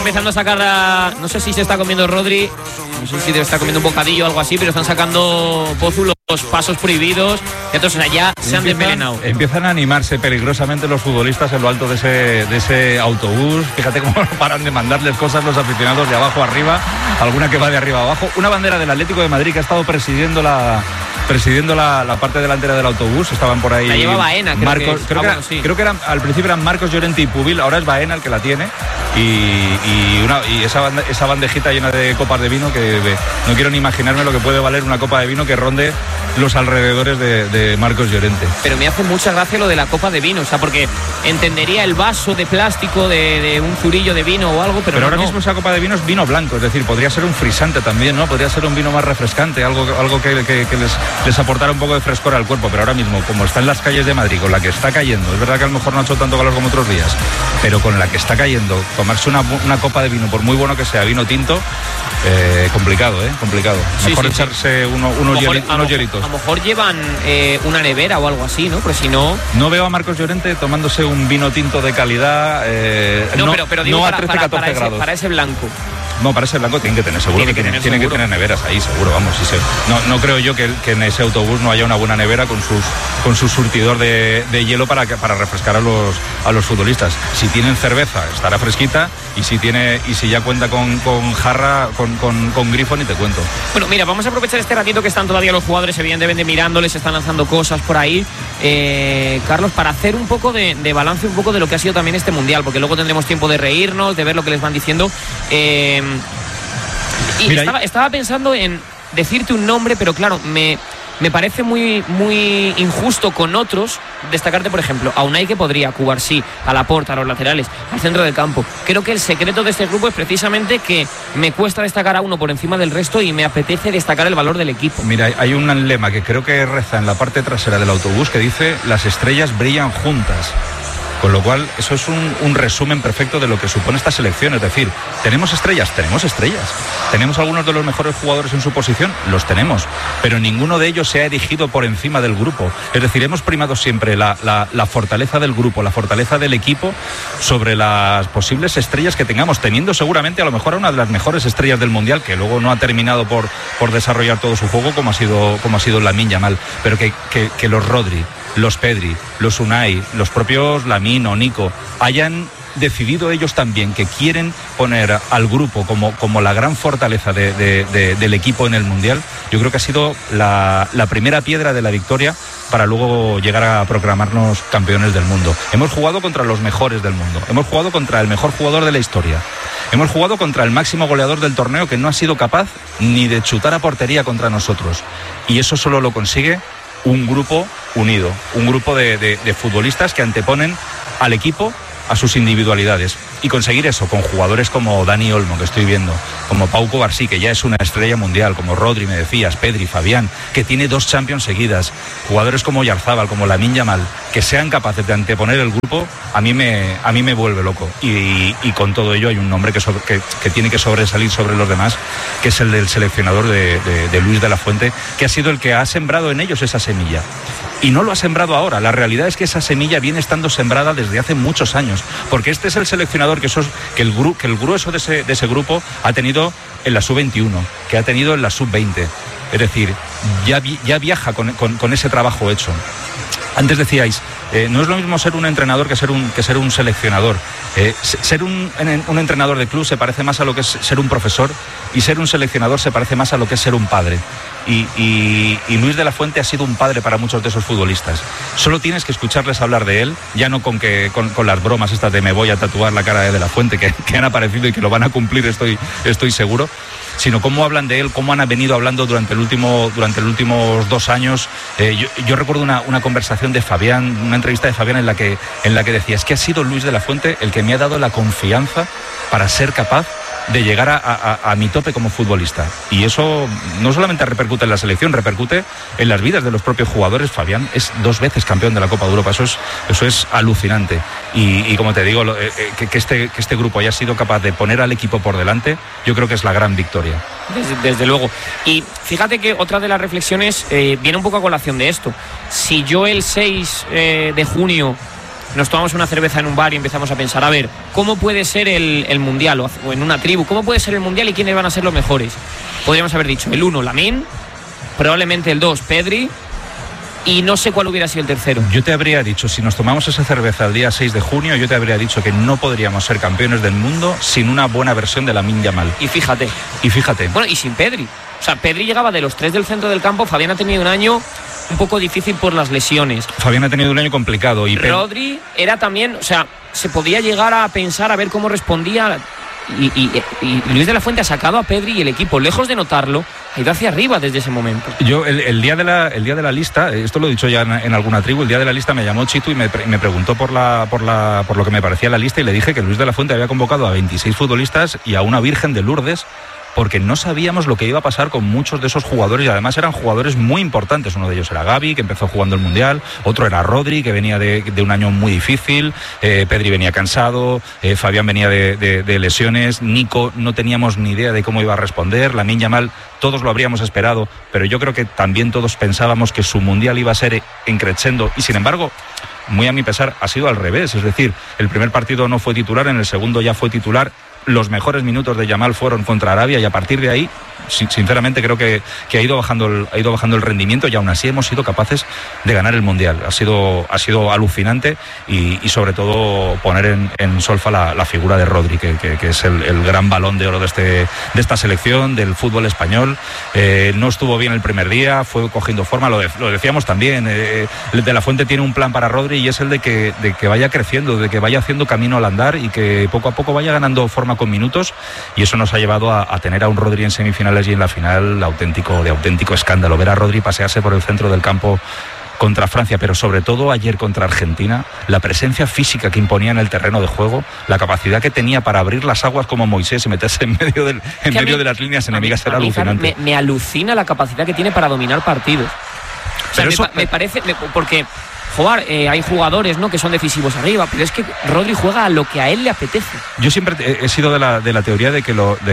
empezando a sacar no sé si se está comiendo Rodri, no sé si debe estar comiendo un bocadillo o algo así, pero están sacando Pozu los pasos prohibidos. Entonces ya se han desvenenado. Empiezan a animarse peligrosamente los futbolistas en lo alto de ese autobús. Fíjate cómo no paran de mandarles cosas los aficionados de abajo a arriba, alguna que va de arriba a abajo. Una bandera del Atlético de Madrid que ha estado presidiendo la parte delantera del autobús. Estaban por ahí. La lleva Baena, creo que eran, al principio eran Marcos Llorente y Pubil, ahora es Baena el que la tiene. Y esa bandejita llena de copas de vino que no quiero ni imaginarme lo que puede valer una copa de vino que ronde los alrededores de Marcos Llorente. Pero me hace mucha gracia lo de la copa de vino, o sea, porque entendería el vaso de plástico de un zurillo de vino o algo, pero ahora mismo esa copa de vino es vino blanco, es decir, podría ser un frisante también, ¿no? Podría ser un vino más refrescante, algo que les aportara un poco de frescor al cuerpo, pero ahora mismo, como está en las calles de Madrid, con la que está cayendo, es verdad que a lo mejor no ha hecho tanto calor como otros días, pero con la que está cayendo, tomarse una copa de vino, por muy bueno que sea, vino tinto, complicado. Mejor echarse unos hielitos. A lo mejor llevan una nevera o algo así, ¿no? Pero si no... No veo a Marcos Llorente tomándose un vino tinto de calidad, pero digo, no a 13-14 grados. Para ese blanco. No, para ese blanco tienen que tener, seguro tienen que tener neveras ahí, seguro, vamos. No creo yo que en ese autobús no haya una buena nevera con su surtidor de hielo para refrescar a los futbolistas. Si tienen cerveza, estará fresquita, y si ya cuenta con jarra, con grifo, ni te cuento. Bueno, mira, vamos a aprovechar este ratito que están todavía los jugadores evidentemente mirándoles, están lanzando cosas por ahí, Carlos, para hacer un poco de balance, un poco de lo que ha sido también este Mundial, porque luego tendremos tiempo de reírnos, de ver lo que les van diciendo. Estaba pensando en decirte un nombre, pero claro, me parece muy, muy injusto con otros destacarte, por ejemplo, a Unai, que podría, Cubarsí, a Laporta, a los laterales, al centro del campo. Creo que el secreto de este grupo es precisamente que me cuesta destacar a uno por encima del resto y me apetece destacar el valor del equipo. Mira, hay un lema que creo que reza en la parte trasera del autobús que dice: las estrellas brillan juntas. Con lo cual, eso es un resumen perfecto de lo que supone esta selección. Es decir, ¿tenemos estrellas? Tenemos estrellas. ¿Tenemos algunos de los mejores jugadores en su posición? Los tenemos. Pero ninguno de ellos se ha erigido por encima del grupo. Es decir, hemos primado siempre la fortaleza del grupo, la fortaleza del equipo sobre las posibles estrellas que tengamos, teniendo seguramente a lo mejor a una de las mejores estrellas del Mundial, que luego no ha terminado por desarrollar todo su juego como ha sido Lamine Yamal. Pero que los Rodri, los Pedri, los Unai, los propios Lamine o Nico hayan decidido ellos también que quieren poner al grupo como la gran fortaleza del equipo en el Mundial, yo creo que ha sido la primera piedra de la victoria para luego llegar a proclamarnos campeones del mundo. Hemos jugado contra los mejores del mundo, hemos jugado contra el mejor jugador de la historia, hemos jugado contra el máximo goleador del torneo, que no ha sido capaz ni de chutar a portería contra nosotros, y eso solo lo consigue un grupo unido, un grupo de futbolistas que anteponen al equipo a sus individualidades, y conseguir eso con jugadores como Dani Olmo, que estoy viendo, como Pau Cubarsí, que ya es una estrella mundial, como Rodri, me decías, Pedri, Fabián, que tiene 2 Champions seguidas, jugadores como Oyarzábal, como Lamine Yamal, que sean capaces de anteponer el grupo, a mí me vuelve loco, y con todo ello hay un nombre que tiene que sobresalir sobre los demás, que es el del seleccionador de Luis de la Fuente, que ha sido el que ha sembrado en ellos esa semilla. Y no lo ha sembrado ahora. La realidad es que esa semilla viene estando sembrada desde hace muchos años, porque este es el seleccionador que el grueso de ese grupo ha tenido en la sub-21, que ha tenido en la sub-20. Es decir, ya viaja con ese trabajo hecho. Antes decíais, no es lo mismo ser un entrenador que ser un seleccionador. Ser un entrenador de club se parece más a lo que es ser un profesor, y ser un seleccionador se parece más a lo que es ser un padre. Y Luis de la Fuente ha sido un padre para muchos de esos futbolistas. Solo tienes que escucharles hablar de él, ya no con las bromas estas de me voy a tatuar la cara de la Fuente, que han aparecido y que lo van a cumplir, estoy seguro, sino cómo hablan de él, cómo han venido hablando durante los últimos 2 años. Yo recuerdo una conversación de Fabián, una entrevista de Fabián en la que decía: es que ha sido Luis de la Fuente el que me ha dado la confianza para ser capaz de llegar a mi tope como futbolista. Y eso no solamente repercute en la selección, repercute en las vidas de los propios jugadores. Fabián es 2 veces campeón de la Copa de Europa, eso es alucinante. Y como te digo, que este grupo haya sido capaz de poner al equipo por delante, yo creo que es la gran victoria. Desde luego. Y fíjate que otra de las reflexiones viene un poco a colación de esto. Si yo el 6 de junio nos tomamos una cerveza en un bar y empezamos a pensar, a ver, ¿cómo puede ser el Mundial? O en una tribu, ¿cómo puede ser el Mundial y quiénes van a ser los mejores? Podríamos haber dicho el 1, Lamine, probablemente el 2, Pedri, y no sé cuál hubiera sido el tercero. Yo te habría dicho, si nos tomamos esa cerveza el día 6 de junio, yo te habría dicho que no podríamos ser campeones del mundo sin una buena versión de Lamine Yamal. Y fíjate. Bueno, y sin Pedri. O sea, Pedri llegaba de los 3 del centro del campo. Fabián ha tenido un año un poco difícil por las lesiones. Fabián ha tenido un año complicado. Y Rodri era también, o sea, se podía llegar a pensar a ver cómo respondía. Y Luis de la Fuente ha sacado a Pedri y el equipo, lejos de notarlo, ha ido hacia arriba desde ese momento. Yo el día de la lista, esto lo he dicho ya en alguna tribu, el día de la lista me llamó Chitu y me preguntó por lo que me parecía la lista, y le dije que Luis de la Fuente había convocado a 26 futbolistas y a una Virgen de Lourdes, porque no sabíamos lo que iba a pasar con muchos de esos jugadores, y además eran jugadores muy importantes. Uno de ellos era Gavi, que empezó jugando el Mundial, otro era Rodri, que venía de un año muy difícil, Pedri venía cansado, Fabián venía de lesiones, Nico no teníamos ni idea de cómo iba a responder, Lamine Yamal todos lo habríamos esperado, pero yo creo que también todos pensábamos que su Mundial iba a ser en crescendo, y sin embargo, muy a mi pesar, ha sido al revés. Es decir, el primer partido no fue titular, en el segundo ya fue titular. Los mejores minutos de Yamal fueron contra Arabia, y a partir de ahí, sinceramente, creo que ha ido bajando el rendimiento, y aún así hemos sido capaces de ganar el Mundial. Ha sido alucinante, y sobre todo poner en solfa la figura de Rodri, que es el gran balón de oro de esta selección, del fútbol español. No estuvo bien el primer día, fue cogiendo forma, lo decíamos también. De la Fuente tiene un plan para Rodri, y es el de que vaya creciendo, de que vaya haciendo camino al andar, y que poco a poco vaya ganando forma con minutos, y eso nos ha llevado a tener a un Rodri en semifinales y en la final de auténtico escándalo. Ver a Rodri pasearse por el centro del campo contra Francia, pero sobre todo ayer contra Argentina, la presencia física que imponía en el terreno de juego, la capacidad que tenía para abrir las aguas como Moisés y meterse en medio de las líneas enemigas, era alucinante. Me alucina la capacidad que tiene para dominar partidos. O sea, me parece, porque jugar, hay jugadores, ¿no?, que son decisivos arriba, pero es que Rodri juega a lo que a él le apetece. Yo siempre he sido de la teoría de que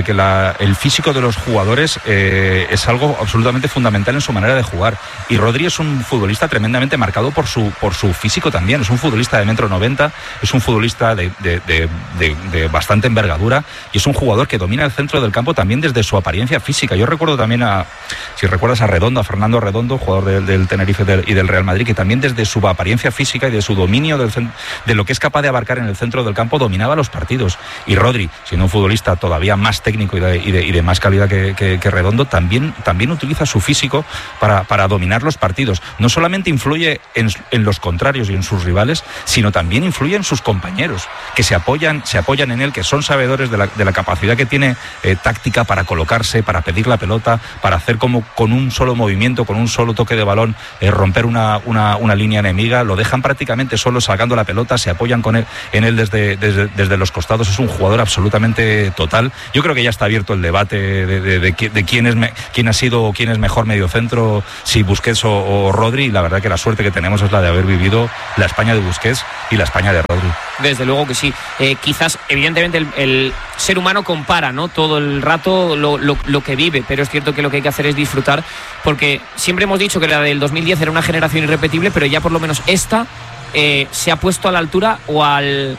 el físico de los jugadores es algo absolutamente fundamental en su manera de jugar, y Rodri es un futbolista tremendamente marcado por su físico también. Es un futbolista de 1,90 m, es un futbolista de bastante envergadura, y es un jugador que domina el centro del campo también desde su apariencia física. Yo recuerdo también si recuerdas a Fernando Redondo, jugador del Tenerife y del Real Madrid, que también desde su apariencia física y de su dominio de lo que es capaz de abarcar en el centro del campo dominaba los partidos. Y Rodri, siendo un futbolista todavía más técnico y de más calidad que Redondo, también utiliza su físico para dominar los partidos. No solamente influye en los contrarios y en sus rivales, sino también influye en sus compañeros, que se apoyan en él, que son sabedores de la capacidad que tiene táctica para colocarse, para pedir la pelota, para hacer como con un solo movimiento, con un solo toque de balón, romper una línea enemiga. Lo dejan prácticamente solo sacando la pelota, se apoyan en él desde los costados. Es un jugador absolutamente total. Yo creo que ya está abierto el debate de quién ha sido o quién es mejor mediocentro, si Busquets o Rodri, y la verdad que la suerte que tenemos es la de haber vivido la España de Busquets y la España de Rodri. Desde luego que sí. Quizás, evidentemente, el ser humano compara, ¿no?, todo el rato lo que vive, pero es cierto que lo que hay que hacer es disfrutar, porque siempre hemos dicho que la del 2010 era una generación irrepetible, pero ya por lo menos esta se ha puesto a la altura o al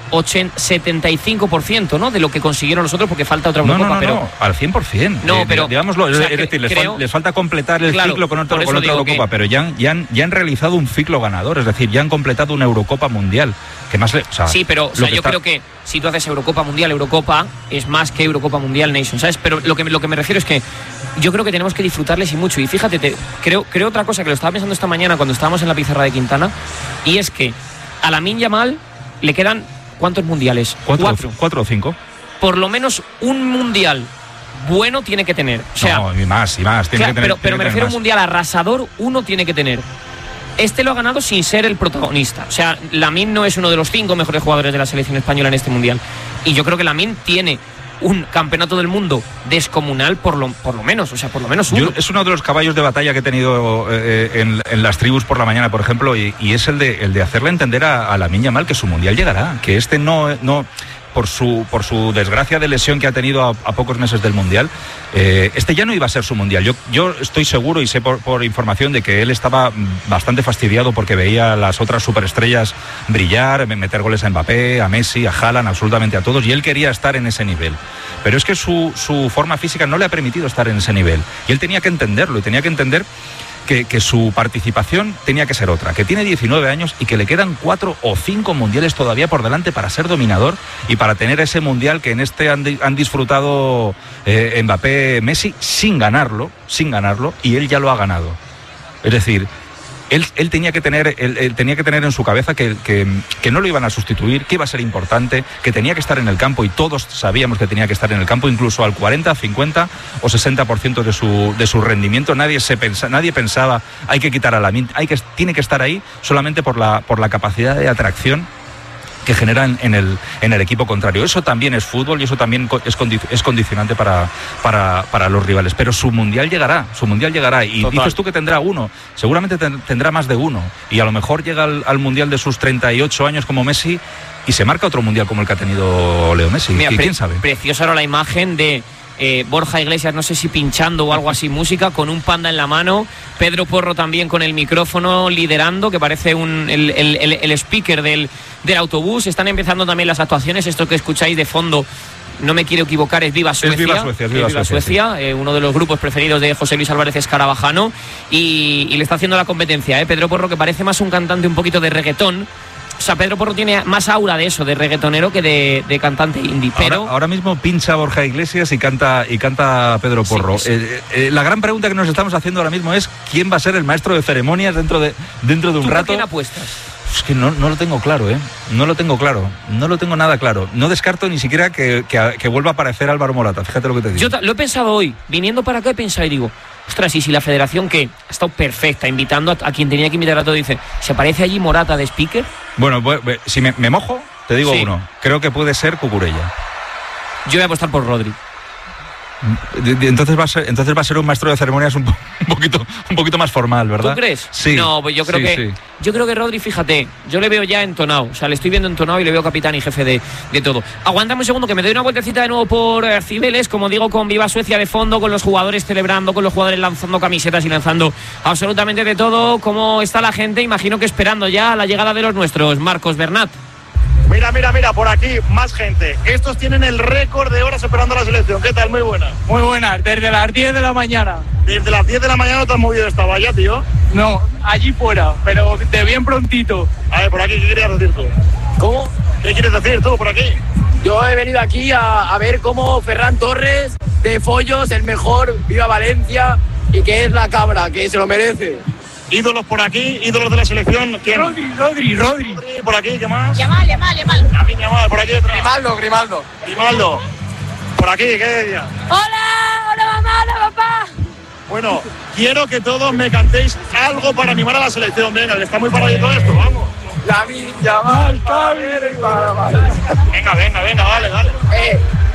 75%, ¿no?, de lo que consiguieron los otros, porque falta otra Eurocopa. No, al 100%. No, pero digámoslo, o sea, es decir, les falta completar el ciclo con otra Eurocopa, pero ya han realizado un ciclo ganador, es decir, ya han completado una Eurocopa mundial. Que más sí, pero creo que si tú haces Eurocopa mundial, Eurocopa es más que Eurocopa mundial Nation, ¿sabes? Pero lo que me refiero es que yo creo que tenemos que disfrutarles y mucho. Y fíjate, creo otra cosa que lo estaba pensando esta mañana cuando estábamos en la pizarra de Quintana, y es que a Lamine Yamal le quedan ¿cuántos mundiales? 4 o 5. Por lo menos un mundial bueno tiene que tener. O sea, no, y más. Tiene que tener, pero me refiero a un mundial arrasador, uno tiene que tener. Este lo ha ganado sin ser el protagonista. O sea, Lamine no es uno de los 5 mejores jugadores de la selección española en este mundial. Y yo creo que Lamine tiene un campeonato del mundo descomunal por lo menos, o sea, por lo menos uno. Es uno de los caballos de batalla que he tenido en las tribus por la mañana, por ejemplo, y es el de hacerle entender a Lamine Yamal que su mundial llegará, que este no por su desgracia de lesión que ha tenido a pocos meses del Mundial, este ya no iba a ser su Mundial. Yo estoy seguro y sé por información de que él estaba bastante fastidiado porque veía a las otras superestrellas brillar, meter goles a Mbappé, a Messi, a Haaland, absolutamente a todos, y él quería estar en ese nivel. Pero es que su forma física no le ha permitido estar en ese nivel. Y él tenía que entenderlo, y tenía que entender que su participación tenía que ser otra, que tiene 19 años y que le quedan 4 o 5 mundiales todavía por delante para ser dominador y para tener ese mundial que en este han disfrutado Mbappé, Messi, sin ganarlo, y él ya lo ha ganado. Es decir, él tenía que tener en su cabeza que no lo iban a sustituir, que iba a ser importante, que tenía que estar en el campo, y todos sabíamos que tenía que estar en el campo, incluso al 40, 50 o 60% de su rendimiento. Nadie pensaba hay que quitar a Lamine, tiene que estar ahí solamente por la capacidad de atracción que generan en el equipo contrario. Eso también es fútbol y eso también es condicionante para los rivales. Pero su mundial llegará. Y total. Dices tú que tendrá uno, seguramente tendrá más de uno. Y a lo mejor llega al mundial de sus 38 años como Messi y se marca otro mundial como el que ha tenido Leo Messi. Mira, ¿Quién sabe? Preciosa era la imagen de Borja Iglesias, no sé si pinchando o algo así, música, con un panda en la mano. Pedro Porro también con el micrófono liderando, que parece el speaker del autobús. Están empezando también las actuaciones. Esto que escucháis de fondo, no me quiero equivocar, es Viva Suecia. Es Viva Suecia, sí. Uno de los grupos preferidos de José Luis Álvarez Escarabajano. Y le está haciendo la competencia, Pedro Porro, que parece más un cantante un poquito de reggaetón. O sea, Pedro Porro tiene más aura de eso, de reggaetonero, que de cantante indie. Pero ahora mismo pincha Borja Iglesias y canta Pedro Porro. Sí. La gran pregunta que nos estamos haciendo ahora mismo es ¿quién va a ser el maestro de ceremonias dentro de un rato? ¿Quién apuestas? Es que no lo tengo claro, No lo tengo claro. No lo tengo nada claro. No descarto ni siquiera que vuelva a aparecer Álvaro Morata. Fíjate lo que te digo. Yo lo he pensado hoy. Viniendo para acá he pensado y digo, ostras, y si la federación, que ha estado perfecta, invitando a quien tenía que invitar a todo, dice, ¿se aparece allí Morata de speaker? Bueno, si me mojo, te digo uno. Creo que puede ser Cucurella. Yo voy a apostar por Rodri. Entonces va a ser un maestro de ceremonias un poquito más formal, ¿verdad? ¿Tú crees? Sí. No, pues yo creo que Rodri, fíjate, yo le veo ya entonado, o sea, le estoy viendo entonado y le veo capitán y jefe de todo. Aguántame un segundo que me doy una vueltecita de nuevo por Cibeles, como digo, con Viva Suecia de fondo, con los jugadores celebrando, con los jugadores lanzando camisetas y lanzando absolutamente de todo. ¿Cómo está la gente? Imagino que esperando ya la llegada de los nuestros. Marcos Bernat. Mira, por aquí, más gente. Estos tienen el récord de horas esperando la selección. ¿Qué tal? Muy buena. Muy buena, desde las 10 de la mañana. ¿Desde las 10 de la mañana no te has movido esta valla, tío? No, allí fuera, pero de bien prontito. A ver, por aquí, ¿qué querías decir tú? ¿Cómo? ¿Qué quieres decir tú, por aquí? Yo he venido aquí a ver cómo Ferran Torres, de Follos, el mejor, viva Valencia, y que es la cabra, que se lo merece. Ídolos por aquí, ídolos de la selección. ¿Quién? Rodri. Por aquí, ¿qué más? Yamal. Yamal, por aquí detrás. Grimaldo. Por aquí, ¿qué decía? Hola mamá, hola papá. Bueno, quiero que todos me cantéis algo para animar a la selección. Venga, que está muy paradito esto, vamos. Lamine Yamal, Venga, dale.